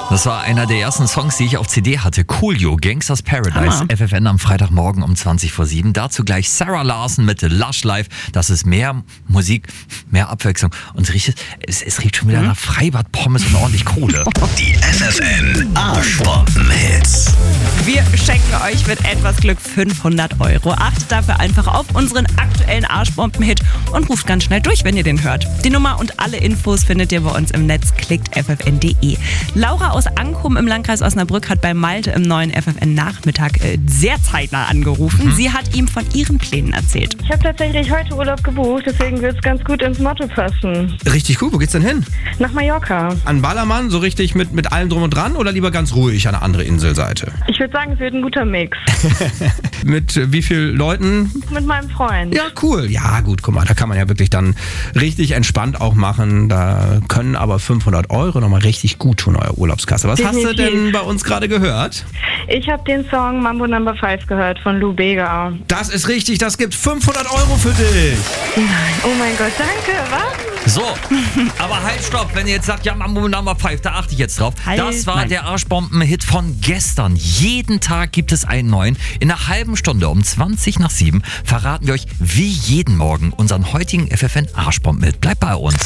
Das war einer der ersten Songs, die ich auf CD hatte. Coolio, Gangsters Paradise, FFN am Freitagmorgen um 20:07. Dazu gleich Sarah Larson mit Lush Life. Das ist mehr Musik, mehr Abwechslung. Und es riecht schon wieder nach Freibad-Pommes und ordentlich Kohle. Die FFN Arschbomben-Hits. Wir schenken euch mit etwas Glück 500 Euro. Achtet dafür einfach auf unseren aktuellen Arschbomben-Hit und ruft ganz schnell durch, wenn ihr den hört. Die Nummer und alle Infos findet ihr bei uns im Netz. Klickt ffn.de. Laura aus Ankum im Landkreis Osnabrück hat bei Malte im neuen FFN-Nachmittag sehr zeitnah angerufen. Sie hat ihm von ihren Plänen erzählt. Ich habe tatsächlich heute Urlaub gebucht, deswegen wird es ganz gut ins Motto passen. Richtig gut, wo geht's denn hin? Nach Mallorca. An Ballermann, so richtig mit allem drum und dran oder lieber ganz ruhig an eine andere Inselseite? Ich würde sagen, es wird ein guter Mix. Mit wie vielen Leuten? Mit meinem Freund. Ja, cool. Ja, gut, guck mal, da kann man ja wirklich dann richtig entspannt auch machen. Da können aber 500 Euro nochmal richtig gut tun, euer Urlaubskasse. Was hast du denn bei uns gerade gehört? Ich habe den Song Mambo No. 5 gehört von Lou Bega. Das ist richtig, das gibt 500 Euro für dich. Nein, oh mein Gott, danke, was? So, aber halt, stopp, wenn ihr jetzt sagt, ja, Mambo No. 5, da achte ich jetzt drauf. Das war der Arschbomben-Hit von gestern. Jeden Tag gibt es einen neuen. In einer halben Stunde um 6:20 verraten wir euch wie jeden Morgen unseren heutigen FFN Arschbomben-Hit. Bleibt bei uns.